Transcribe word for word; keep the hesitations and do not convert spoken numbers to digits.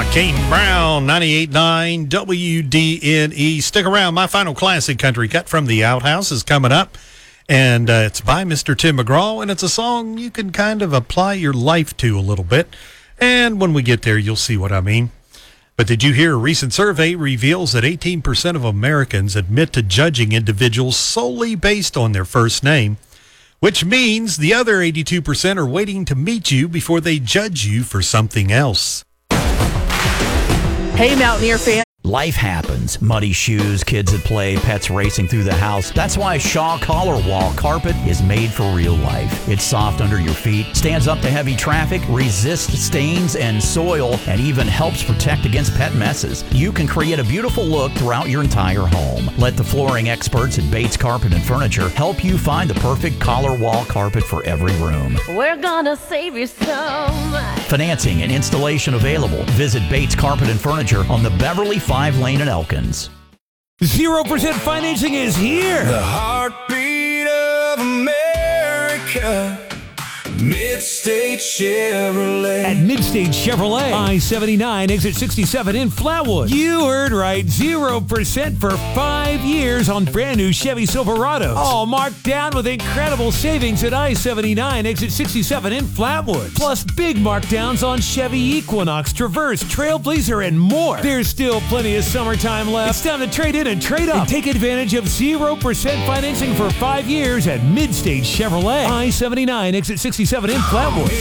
Kane Brown, ninety-eight point nine W D N E. Stick around. My final classic country cut from the Outhouse is coming up, and uh, it's by Mister Tim McGraw, and it's a song you can kind of apply your life to a little bit. And when we get there, you'll see what I mean. But did you hear a recent survey reveals that eighteen percent of Americans admit to judging individuals solely based on their first name, which means the other eighty-two percent are waiting to meet you before they judge you for something else. Hey, Mountaineer fan. Life happens. Muddy shoes, kids at play, pets racing through the house. That's why Shaw Collar Wall Carpet is made for real life. It's soft under your feet, stands up to heavy traffic, resists stains and soil, and even helps protect against pet messes. You can create a beautiful look throughout your entire home. Let the flooring experts at Bates Carpet and Furniture help you find the perfect collar wall carpet for every room. We're gonna save you so much. Financing and installation available. Visit Bates Carpet and Furniture on the Beverly five Lane in Elkins. zero percent financing is here. The heartbeat of America. Midstate Chevrolet. At Midstate Chevrolet, I seventy-nine, exit sixty-seven in Flatwood. You heard right, zero percent for five years on brand new Chevy Silverados. All marked down with incredible savings at I seventy-nine, exit sixty-seven in Flatwood. Plus big markdowns on Chevy Equinox, Traverse, Trailblazer, and more. There's still plenty of summertime left. It's time to trade in and trade up. And take advantage of zero percent financing for five years at Midstate Chevrolet. I seventy-nine, exit sixty-seven in Flatwood.